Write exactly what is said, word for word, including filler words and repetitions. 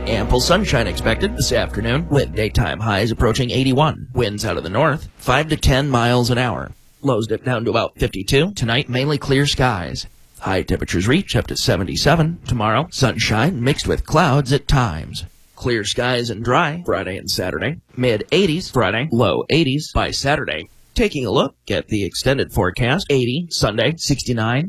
Ample sunshine expected this afternoon, with daytime highs approaching eighty-one. Winds out of the north, five to ten miles an hour. Lows dip down to about fifty-two. Tonight, mainly clear skies. High temperatures reach up to seventy-seven. Tomorrow, sunshine mixed with clouds at times. Clear skies and dry Friday and Saturday. Mid eighties Friday, low eighties by Saturday. Taking a look at the extended forecast, eighty Sunday, sixty-nine